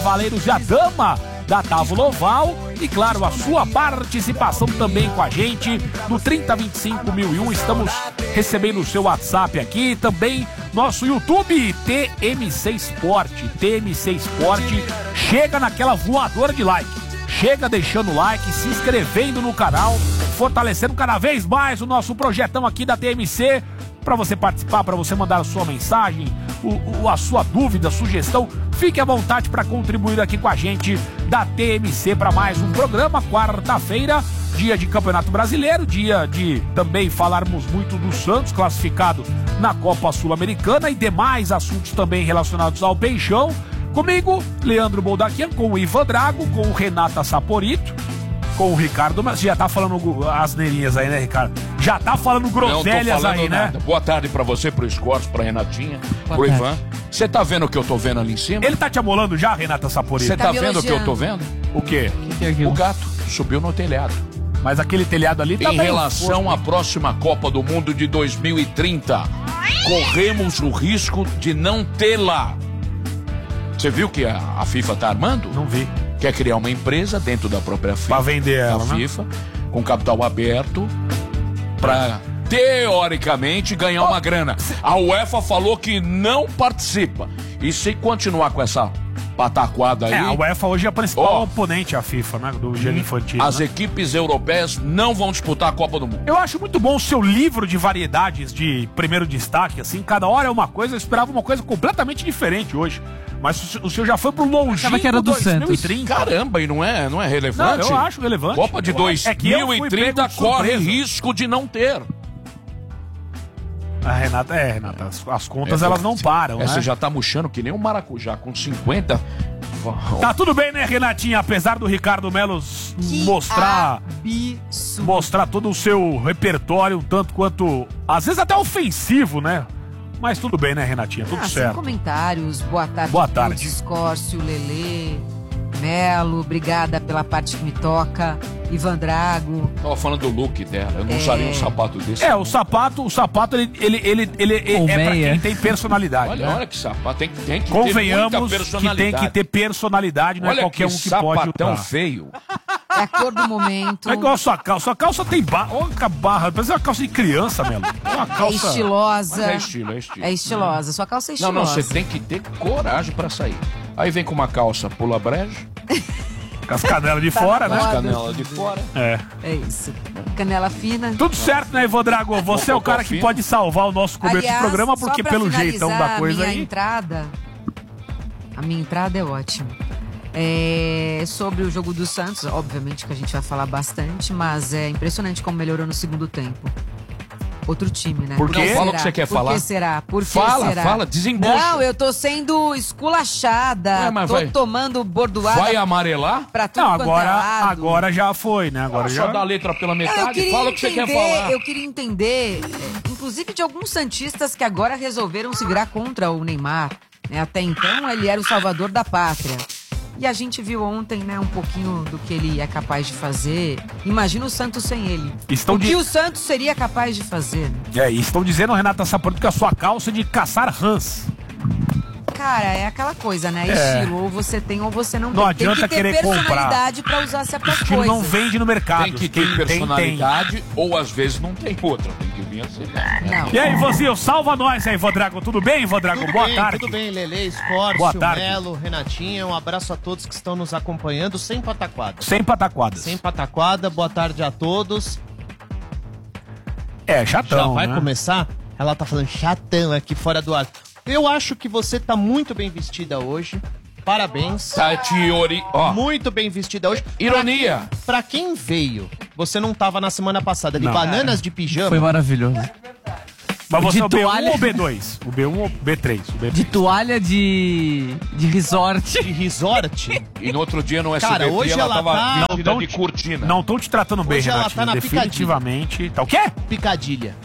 Cavaleiros e a Dama da Távola Oval. E claro, a sua participação também com a gente no 3025.001. Estamos recebendo o seu WhatsApp aqui. Também nosso YouTube, TMC Esporte. TMC Esporte. Chega naquela voadora de like. Chega deixando o like, se inscrevendo no canal, fortalecendo cada vez mais o nosso projetão aqui da TMC. Para você participar, para você mandar a sua mensagem, a sua dúvida, sugestão, fique à vontade para contribuir aqui com a gente da TMC para mais um programa. Quarta-feira, dia de Campeonato Brasileiro, dia de também falarmos muito do Santos, classificado na Copa Sul-Americana, e demais assuntos também relacionados ao Peixão. Comigo, Leandro Boldaquian, com o Ivan Drago, com o Renata Saporito, com o Ricardo. Mas já tá falando asneirinhas aí, né, Ricardo? Já tá falando groselhas aí, né? Nada. Boa tarde pra você, pro Escorço, pra Renatinha, pro Ivan. Você tá vendo o que eu tô vendo ali em cima? Ele tá te amolando já, Renata Saporito? Você tá vendo o que eu tô vendo? O quê? O gato subiu no telhado. Mas aquele telhado ali tá em relação à próxima Copa do Mundo de 2030, corremos o risco de não tê-la. Você viu que a FIFA tá armando? Não vi. Quer criar uma empresa dentro da própria FIFA. Pra vender ela, a FIFA, com capital aberto, pra, teoricamente, ganhar uma grana. A UEFA falou que não participa. E se continuar com essa pataquada aí... a UEFA hoje é a principal oponente à FIFA, né? Do gênero infantil. As equipes europeias não vão disputar a Copa do Mundo. Eu acho muito bom o seu livro de variedades de primeiro destaque, assim. Cada hora é uma coisa, eu esperava uma coisa completamente diferente hoje. Mas o senhor já foi pro longínquo que era do 2030. Santos. Caramba, e não é relevante? Não, eu acho relevante. Copa de 2030 corre risco de não ter. A Renata, as contas elas não param, né? Você já tá murchando que nem um maracujá com 50. Tá tudo bem, né, Renatinha? Apesar do Ricardo Melo mostrar todo o seu repertório, tanto quanto, às vezes até ofensivo, né? Mas tudo bem, né, Renatinha? Tudo certo. Sem comentários. Boa tarde. Boa tarde. Escórcio, Lelê, Melo, obrigada pela parte que me toca. Ivan Drago. Tava falando do look dela, eu não usaria um sapato desse. O sapato ele é pra quem tem personalidade. Olha que sapato, tem que Convenhamos ter muita personalidade. que tem que ter personalidade, não é qualquer um que pode sapatão feio. É a cor do momento. É igual a sua calça. Sua calça tem barra. Parece uma calça de criança, Melo. Uma calça... É estilosa. Mas é estilo. É estilosa. Sua calça é estilosa. Não, você tem que ter coragem pra sair. Aí vem com uma calça pula brejo. Com as canelas de fora, né? As canelas de fora. É isso. Canela fina. Tudo certo, né, Ivan Drago? Você é o cara que pode salvar o nosso começo de programa, porque pelo jeitão da coisa aí... A minha entrada é ótima. Sobre o jogo do Santos, obviamente que a gente vai falar bastante, mas é impressionante como melhorou no segundo tempo. Outro time, né? Por quê? Fala o que você quer falar. Por que será? Fala, desembucha. Não, eu tô sendo esculachada. Tô tomando bordoada. Vai amarelar? Pra tudo agora já foi, né? Agora já... Só dá a letra pela metade, fala o que você quer falar. Eu queria entender, inclusive de alguns santistas que agora resolveram se virar contra o Neymar. Né? Até então, ele era o salvador da pátria. E a gente viu ontem, né, um pouquinho do que ele é capaz de fazer. Imagina o Santos sem ele. Que o Santos seria capaz de fazer. Né? Estão dizendo, Renata Saporito, que a sua calça é de caçar rãs. Cara, é aquela coisa, né? Estilo, ou você tem ou você não tem. Não adianta tem que ter querer personalidade comprar. Pra usar certas estilo coisas. Não vende no mercado. Tem que ter personalidade, ou às vezes não tem outra. Tem que vir assim. Não. E aí, Ivanzinho, salva nós aí, Ivan Drago. Tudo bem, Ivan Drago? Boa tarde. Tudo bem, Lelê, Escórcio, Melo, Renatinha. Um abraço a todos que estão nos acompanhando, sem pataquada. Sem pataquadas. Sem pataquada, boa tarde a todos. Chatão, já vai né? começar? Ela tá falando chatão aqui fora do ar. Eu acho que você tá muito bem vestida hoje. Parabéns. Muito bem vestida hoje. Ironia. Pra quem veio, você não tava na semana passada, de bananas de pijama. Foi maravilhoso. Mas você de é o B1 toalha... ou B2? O B1 ou B3? O B3? De toalha de resort. De resort? E no outro dia no SBT Cara, hoje ela tava tá... vestida de cortina. Não estão te tratando bem, Hoje ela Renatinho. tá na definitivamente. Tá o quê? Picadilha.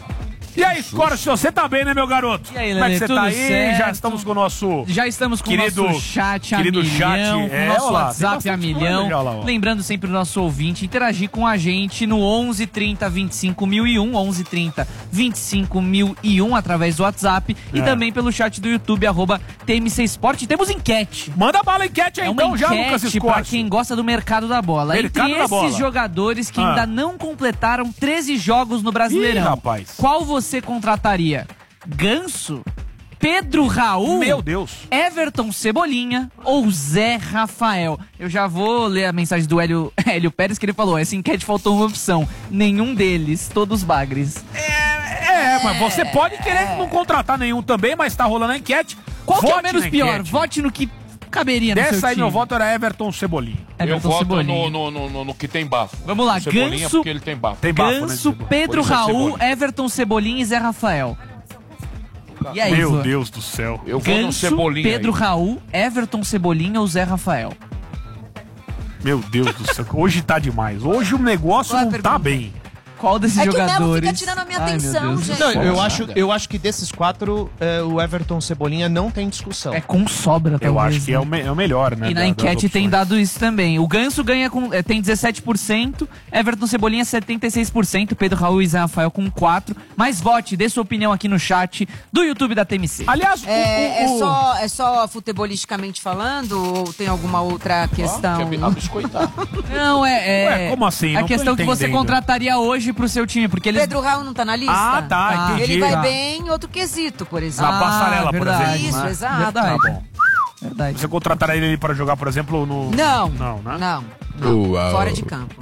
E aí, Scorcio, você tá bem, né, meu garoto? E aí, como é que você tudo tá aí? certo? Já estamos com o nosso... Já estamos com querido, o nosso chat a querido milhão, chat. com o nosso Olha lá, WhatsApp a milhão. Olha lá, Lembrando sempre o nosso ouvinte interagir com a gente no 11 30 25 1001, 11 30 25 1001 através do WhatsApp e também pelo chat do YouTube, @TMC Sport. E temos enquete. Manda bala, enquete aí, então, já, Lucas enquete para Scorcio. quem gosta do mercado da bola. Mercado Entre da esses bola. jogadores que ainda não completaram 13 jogos no Brasileirão, Ih, rapaz. qual você contrataria? Ganso, Pedro Raul, Meu Deus. Everton Cebolinha ou Zé Rafael? Eu já vou ler a mensagem do Hélio Pérez, que ele falou: essa enquete faltou uma opção. Nenhum deles, todos bagres. Mas você pode querer não contratar nenhum também, mas tá rolando a enquete. Qual que é o Vote menos na pior? enquete. Vote no que caberia no seu Dessa aí, time. meu voto era Everton Cebolinha. Eu Everton voto Cebolinha. no que tem bafo. Vamos lá, O Cebolinha, Ganso, porque ele tem bafo. Tem bafo, né, Ganso, Cebolinha? Pedro Por isso é Raul, Cebolinha. Everton Cebolinha e Zé Rafael. E aí, Meu Ivan? Deus do céu. Eu vou no Ganso, Cebolinha Pedro aí. Raul, Everton Cebolinha ou Zé Rafael? Meu Deus do céu. Hoje tá demais. Hoje o negócio Qual é a não tá pergunta? bem. Qual desses É que o Melo jogadores? fica tirando a minha Ai, meu atenção, Deus do gente. céu. Não, eu acho que desses quatro, o Everton Cebolinha não tem discussão. É com sobra, Eu talvez. acho que é o melhor, né? E na das enquete tem opções. dado isso também. O Ganso ganha tem 17%, Everton Cebolinha 76%, Pedro Raul e Zé Rafael com 4%. Mas vote, dê sua opinião aqui no chat do YouTube da TMC. Aliás, É só futebolisticamente falando ou tem alguma outra questão? A biscoitar. Não, Ué, como assim? A Não tô questão que você entendendo. contrataria hoje pro seu time, porque eles... Pedro Raul não tá na lista? Ah, tá, entendi. Ele vai Tá. bem em outro quesito, por exemplo. Na passarela, por verdade. exemplo. Isso, né? exato. Verdade. Tá bom. Verdade. Você contrataria ele pra jogar, por exemplo, no... Não. Não, né? Não. Fora de campo.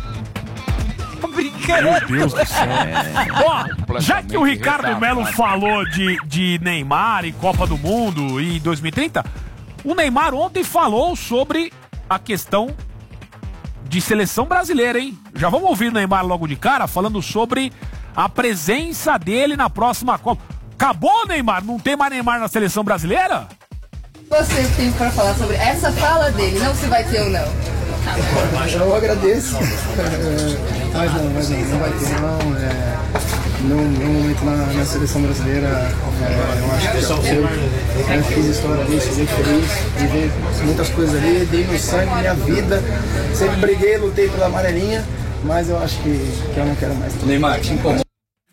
Meu Deus do céu. Ó, já que o Ricardo Melo falou de Neymar e Copa do Mundo e 2030, o Neymar ontem falou sobre a questão de seleção brasileira, hein? Já vamos ouvir o Neymar logo de cara falando sobre a presença dele na próxima Copa. Acabou, Neymar? Não tem mais Neymar na seleção brasileira? Você tem para falar sobre essa fala dele, não se vai ter ou não. Eu agradeço, mas não vai ter não. No momento na seleção brasileira, eu acho que eu fiz história ali, sou muito feliz, vivi muitas coisas ali, dei meu sangue, minha vida, sempre briguei, lutei pela amarelinha, mas eu acho que eu não quero mais. Neymar, te incomoda.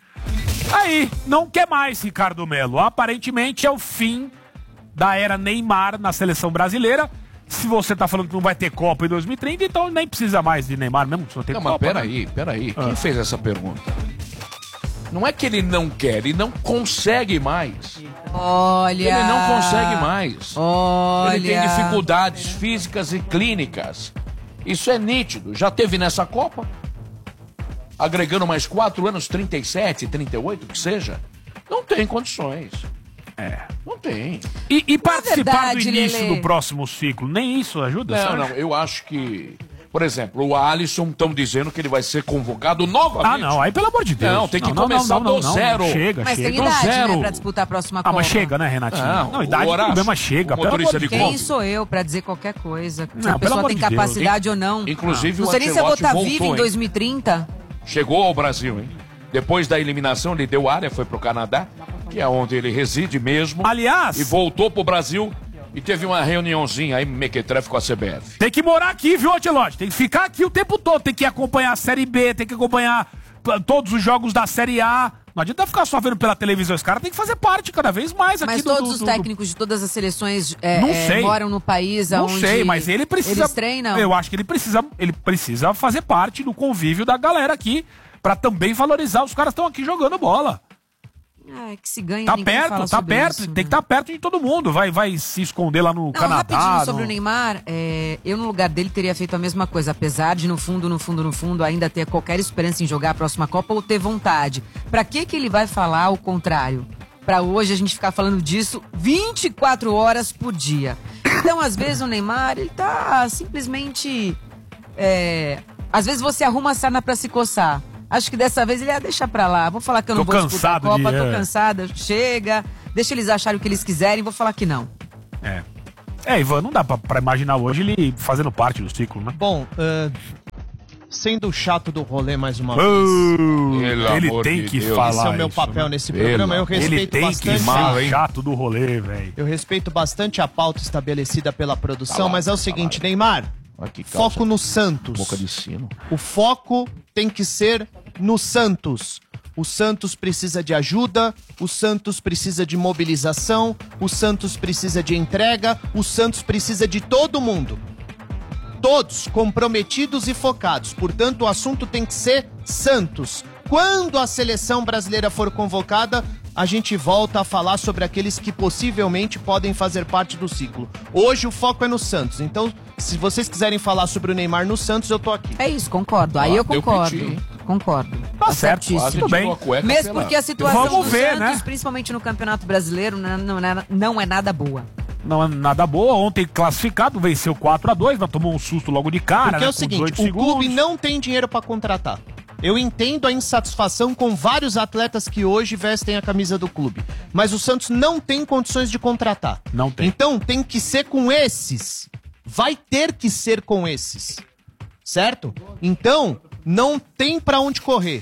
Aí, não quer mais, Ricardo Melo. Aparentemente é o fim da era Neymar na seleção brasileira. Se você tá falando que não vai ter Copa em 2030, então nem precisa mais de Neymar mesmo, se não tem Não, Copa. mas né? peraí. Quem fez essa pergunta? Não é que ele não quer, ele não consegue mais. Olha. Ele não consegue mais. Olha. Ele tem dificuldades físicas e clínicas. Isso é nítido. Já teve nessa Copa? Agregando mais 4 anos, 37, 38, que seja. Não tem condições. Não tem. E participar do verdade, início Lelê. do próximo ciclo, nem isso ajuda? você Não, acha? eu acho que... Por exemplo, o Alisson estão dizendo que ele vai ser convocado novamente. Ah, não, aí pelo amor de Deus. Não, tem que começar do zero. Chega, Mas chega. tem idade, zero. né, pra disputar a próxima Ah, Copa. mas chega, né, Renatinho? Não, idade o Horácio, tudo bem, mas chega. o Pelo motorista amor de de Deus. Quem sou eu pra dizer qualquer coisa? Se Não, a pelo pessoa amor tem de Deus. capacidade ou não. Inclusive, Não o sei nem se eu vou Ancelotti estar vivo voltou, em hein? 2030. Chegou ao Brasil, hein? Depois da eliminação, ele deu área, foi pro Canadá, que é onde ele reside mesmo. Aliás, E voltou pro Brasil e teve uma reuniãozinha aí, mequetrefe com a CBF. tem que morar aqui, viu, Ancelotti? Tem que ficar aqui o tempo todo. Tem que acompanhar a Série B, tem que acompanhar todos os jogos da Série A. Não adianta ficar só vendo pela televisão. Os cares têm que fazer parte cada vez mais aqui Mas do... todos os técnicos de todas as seleções Não sei. moram no país Não onde sei, mas ele precisa... eles treinam. Eu acho que ele precisa fazer parte do convívio da galera aqui pra também valorizar. Os caras estão aqui jogando bola. É, que se ganha, Tá ninguém fala perto, tá sobre perto. isso, tem né? que estar perto de todo mundo. Vai se esconder lá no Não, Canadá. rapidinho sobre no- o Neymar, eu no lugar dele teria feito a mesma coisa, apesar de no fundo, ainda ter qualquer esperança em jogar a próxima Copa ou ter vontade. Pra que ele vai falar o contrário? Pra hoje a gente ficar falando disso 24 horas por dia. Então, às vezes, o Neymar, ele tá simplesmente... às vezes você arruma a sarna pra se coçar. Acho que dessa vez ele ia deixar pra lá. Vou falar que eu não Tô vou disputar a cansado Copa, de- tô cansada, chega. Deixa eles acharem o que eles quiserem, vou falar que não. Ivan, não dá pra imaginar hoje ele fazendo parte do ciclo, né? Bom, sendo o chato do rolê mais uma vez. Ele tem que falar. Esse é o meu papel nesse programa. Eu respeito bastante. Chato do rolê, velho. Eu respeito bastante a pauta estabelecida pela produção, mas é o seguinte, Neymar, foco no Santos. Boca de sino. O foco tem que ser no Santos. O Santos precisa de ajuda, o Santos precisa de mobilização, o Santos precisa de entrega, o Santos precisa de todo mundo. Todos comprometidos e focados. Portanto, o assunto tem que ser Santos. Quando a seleção brasileira for convocada, a gente volta a falar sobre aqueles que possivelmente podem fazer parte do ciclo. Hoje o foco é no Santos. Então, se vocês quiserem falar sobre o Neymar no Santos, eu tô aqui. É isso, concordo. Aí eu concordo. Concordo. Tá certo, tudo bem. Mesmo porque a situação Vamos do ver, Santos, né? principalmente no Campeonato Brasileiro, não é nada boa. Não é nada boa. Ontem classificado, venceu 4-2, mas tomou um susto logo de cara. Porque é o seguinte, o clube não tem dinheiro pra contratar. Eu entendo a insatisfação com vários atletas que hoje vestem a camisa do clube. Mas o Santos não tem condições de contratar. Não tem. Então tem que ser com esses. Vai ter que ser com esses. Certo? Então, não tem pra onde correr.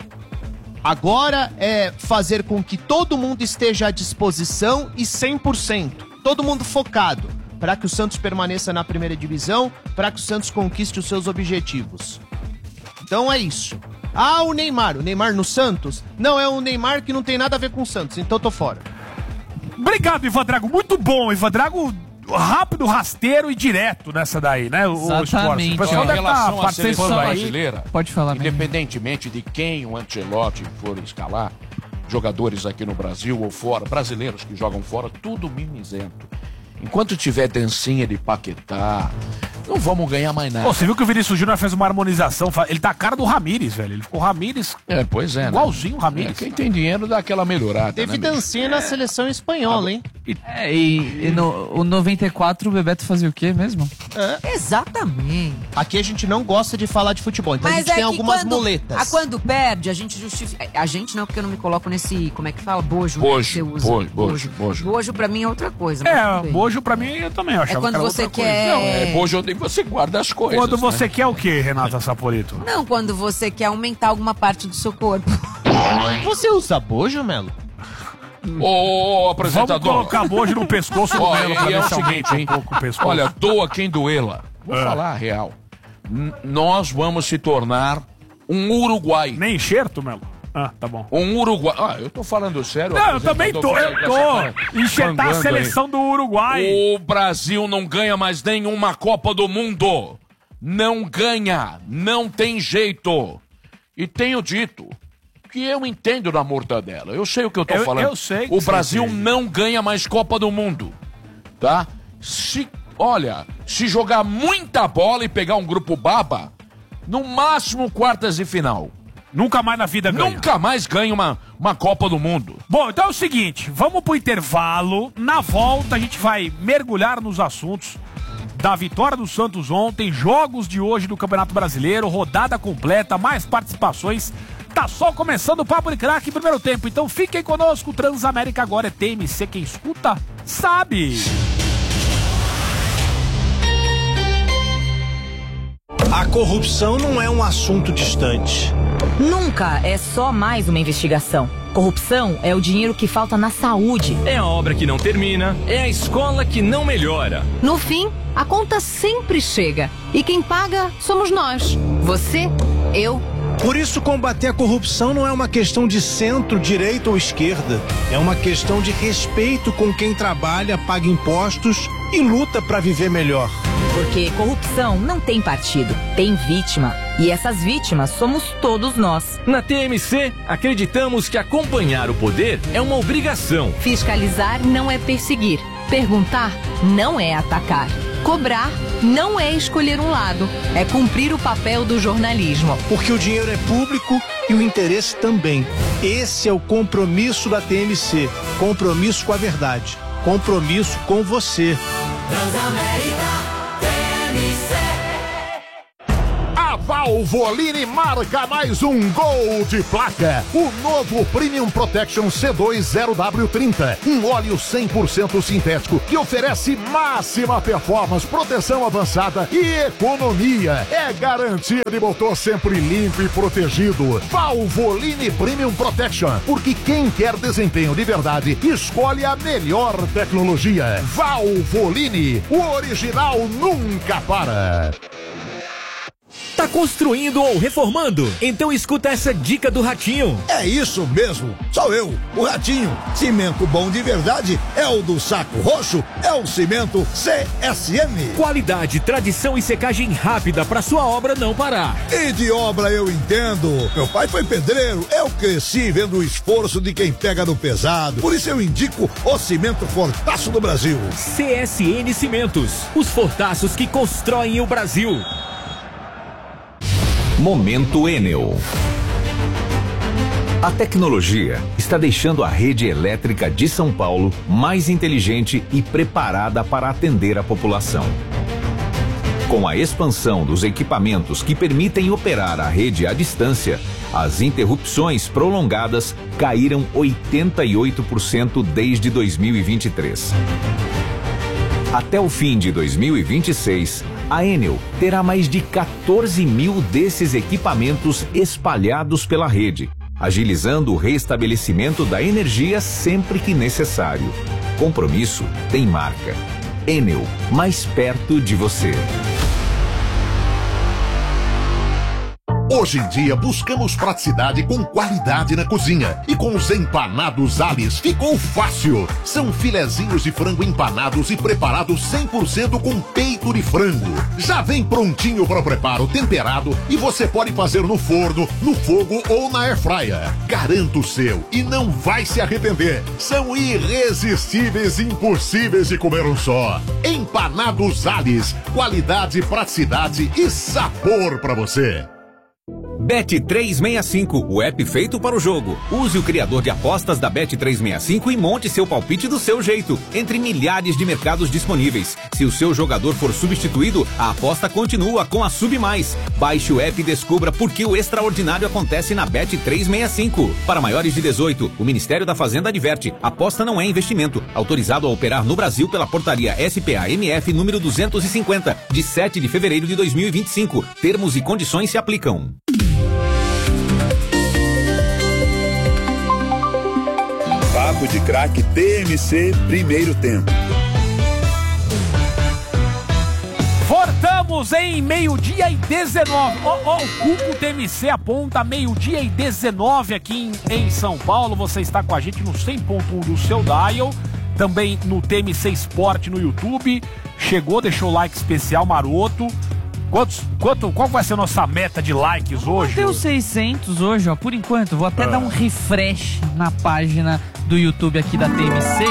Agora é fazer com que todo mundo esteja à disposição e 100%. Todo mundo focado. Para que o Santos permaneça na primeira divisão, para que o Santos conquiste os seus objetivos. Então é isso. Ah, o Neymar no Santos? Não, é um Neymar que não tem nada a ver com o Santos, então tô fora. Obrigado, Ivan Drago. Muito bom, Ivan Drago. Rápido, rasteiro e direto nessa daí, né? Exatamente. O pessoal deve relação à estar seleção participando aí. brasileira, Pode falar mesmo. independentemente de quem o Ancelotti for escalar, jogadores aqui no Brasil ou fora, brasileiros que jogam fora, tudo mimizento. Enquanto tiver dancinha de Paquetá, não vamos ganhar mais nada. Pô, você viu que o Vinícius Júnior fez uma harmonização? Ele tá a cara do Ramires, velho. Ele ficou Ramires. É, pois é, né? Igualzinho o Ramires. Quem tem dinheiro dá aquela melhorada. Teve né, dancinha na seleção espanhola, hein? E o 94 o Bebeto fazia o quê mesmo? Exatamente. Aqui a gente não gosta de falar de futebol, então a gente tem que algumas muletas. Quando perde, a gente justifica. A gente não, porque eu não me coloco nesse. Como é que fala? Bojo. Bojo, que você usa. bojo. Bojo pra mim é outra coisa. mas tudo bem. Bojo pra mim eu também achava quando que era você outra quer- coisa. Não, bojo onde você guarda as coisas. Quando você né? quer o quê, Renata Saporito? Não, quando você quer aumentar alguma parte do seu corpo. Você usa bojo, Melo? Ô, Vamos apresentador. colocar bojo no pescoço do Ó, Melo pra e é ver o se aumenta seguinte, hein? um pouco o pescoço. Olha, doa quem doela. Vou falar a real. Nós vamos se tornar um Uruguai. Nem enxerto, Melo? Ah, tá bom. Um Uruguai. Ah, eu tô falando sério. Não, eu também tô. Enxertar a seleção do Uruguai. O Brasil não ganha mais nenhuma Copa do Mundo. Não ganha. Não tem jeito. E tenho dito que eu entendo da mortadela. Eu sei o que eu tô falando. Eu sei que o você Brasil entende. não ganha mais Copa do Mundo. Tá? Se jogar muita bola e pegar um grupo baba, no máximo quartas de final. Nunca mais na vida ganha. Nunca mais ganha uma Copa do Mundo. Bom, então é o seguinte, vamos pro intervalo. Na volta a gente vai mergulhar nos assuntos da vitória do Santos ontem, jogos de hoje do Campeonato Brasileiro, rodada completa, mais participações. Tá só começando o Papo de Craque em primeiro tempo, então fiquem conosco. Transamérica agora é TMC, quem escuta sabe. A corrupção não é um assunto distante. Nunca é só mais uma investigação. Corrupção é o dinheiro que falta na saúde. É a obra que não termina, é a escola que não melhora. No fim, a conta sempre chega. E quem paga somos nós. Você, eu. Por isso, combater a corrupção não é uma questão de centro, direita ou esquerda. É uma questão de respeito com quem trabalha, paga impostos e luta para viver melhor. Porque corrupção não tem partido, tem vítima. E essas vítimas somos todos nós. Na TMC, acreditamos que acompanhar o poder é uma obrigação. Fiscalizar não é perseguir. Perguntar não é atacar. Cobrar não é escolher um lado. É cumprir o papel do jornalismo. Porque o dinheiro é público e o interesse também. Esse é o compromisso da TMC. Compromisso com a verdade. Compromisso com você. A Valvoline marca mais um gol de placa. O novo Premium Protection C2 0W30. Um óleo 100% sintético que oferece máxima performance, proteção avançada e economia. É garantia de motor sempre limpo e protegido. Valvoline Premium Protection. Porque quem quer desempenho de verdade escolhe a melhor tecnologia. Valvoline. O original nunca para. Tá construindo ou reformando? Então escuta essa dica do Ratinho. É isso mesmo, sou eu, o Ratinho. Cimento bom de verdade é o do Saco Roxo, é o cimento CSN. Qualidade, tradição e secagem rápida pra sua obra não parar. E de obra eu entendo. Meu pai foi pedreiro, eu cresci vendo o esforço de quem pega no pesado. Por isso eu indico o cimento Fortaço do Brasil. CSN Cimentos, os fortaços que constroem o Brasil. Momento Enel. A tecnologia está deixando a rede elétrica de São Paulo mais inteligente e preparada para atender a população. Com a expansão dos equipamentos que permitem operar a rede à distância, as interrupções prolongadas caíram 88% desde 2023. Até o fim de 2026, a Enel terá mais de 14 mil desses equipamentos espalhados pela rede, agilizando o restabelecimento da energia sempre que necessário. Compromisso tem marca. Enel, mais perto de você. Hoje em dia buscamos praticidade com qualidade na cozinha. E com os empanados Alice ficou fácil. São filezinhos de frango empanados e preparados 100% com peito de frango. Já vem prontinho para o preparo, temperado, e você pode fazer no forno, no fogo ou na airfryer. Garanta o seu e não vai se arrepender. São irresistíveis e impossíveis de comer um só. Empanados Alice, qualidade, praticidade e sabor para você. Bet365, o app feito para o jogo. Use o criador de apostas da Bet365 e monte seu palpite do seu jeito, entre milhares de mercados disponíveis. Se o seu jogador for substituído, a aposta continua com a Sub+. Baixe o app e descubra por que o extraordinário acontece na Bet365. Para maiores de 18, o Ministério da Fazenda adverte: aposta não é investimento. Autorizado a operar no Brasil pela portaria SPA-MF número 250, de 7 de fevereiro de 2025. Termos e condições se aplicam. Papo de Craque TMC, primeiro tempo. Voltamos em 12h19. O Cuco TMC aponta 12h19 aqui em São Paulo. Você está com a gente no 100.1 do seu dial. Também no TMC Sport no YouTube. Chegou, deixou o like especial maroto. Qual vai ser a nossa meta de likes hoje? Deu 600 hoje, ó, por enquanto. Vou até dar um refresh na página do YouTube aqui da TMC.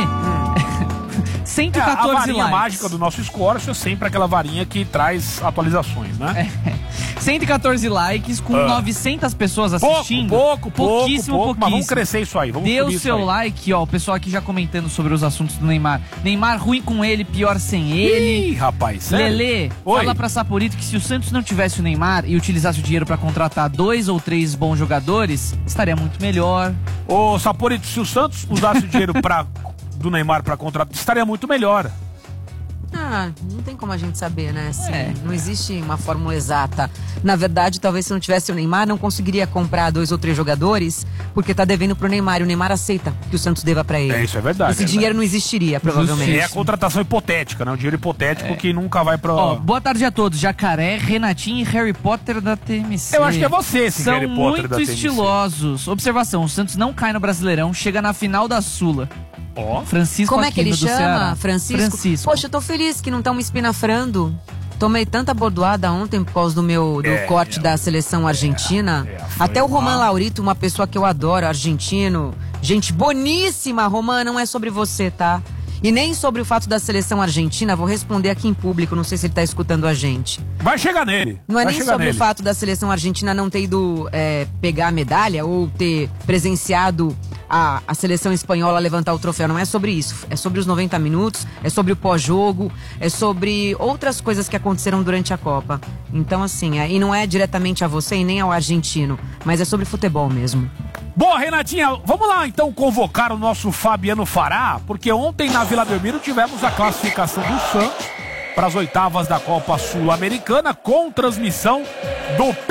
114 a varinha likes. mágica do nosso Scorpio é sempre aquela varinha que traz atualizações, né? 114 likes com 900 pessoas assistindo. Pouquíssimo. Mas vamos crescer isso aí. Dê o seu like, ó. O pessoal aqui já comentando sobre os assuntos do Neymar. Neymar ruim com ele, pior sem ele. Ih, rapaz, sério? Lelê, fala pra Saporito que se o Santos não tivesse o Neymar e utilizasse o dinheiro pra contratar 2 ou 3 bons jogadores, estaria muito melhor. Ô, Saporito, se o Santos usasse o dinheiro do Neymar pra contratar, estaria muito melhor. Não tem como a gente saber, né? Assim, não existe uma fórmula exata. Na verdade, talvez se não tivesse o Neymar, não conseguiria comprar 2 ou 3 jogadores, porque tá devendo pro Neymar, e o Neymar aceita que o Santos deva pra ele. Isso é verdade. Esse dinheiro não existiria, provavelmente. É a contratação hipotética, né? Um dinheiro hipotético que nunca vai pra... Ó, boa tarde a todos. Jacaré, Renatinho e Harry Potter da TMC. Eu acho que é você esse Harry Potter da TMC. São muito estilosos. Observação, o Santos não cai no Brasileirão, chega na final da Sula. Francisco Como é que ele Aquino do chama? Ceará. Francisco. Poxa, eu tô feliz que não estão me espinafrando. Tomei tanta bordoada ontem por causa do corte da seleção argentina. Até o Roman Laurito, uma pessoa que eu adoro, argentino. Gente boníssima, Roman, não é sobre você, tá? E nem sobre o fato da seleção argentina, vou responder aqui em público, não sei se ele tá escutando a gente. Vai chegar nele. Não é nem sobre o fato da seleção argentina não ter ido pegar a medalha ou ter presenciado a seleção espanhola levantar o troféu, não é sobre isso. É sobre os 90 minutos, é sobre o pós-jogo, é sobre outras coisas que aconteceram durante a Copa. Então, assim, e não é diretamente a você e nem ao argentino, mas é sobre futebol mesmo. Boa, Renatinha, vamos lá então convocar o nosso Fabiano Fará, porque ontem na Vila Belmiro tivemos a classificação do Santos para as oitavas da Copa Sul-Americana com transmissão do